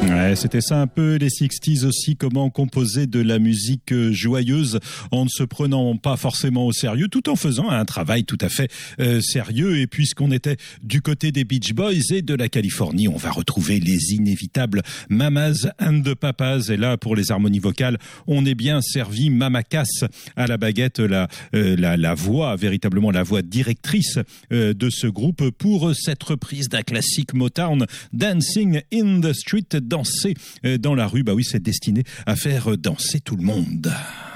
Ouais, c'était ça un peu les 60s aussi, comment composer de la musique joyeuse en ne se prenant pas forcément au sérieux, tout en faisant un travail tout à fait sérieux. Et puisqu'on était du côté des Beach Boys et de la Californie, on va retrouver les inévitables Mamas and the Papas. Et là, pour les harmonies vocales, on est bien servi. Mama Cass à la baguette, la voix, véritablement la voix directrice de ce groupe pour cette reprise d'un classique Motown, Dancing in the Street, danser dans la rue. Bah oui, c'est destiné à faire danser tout le monde.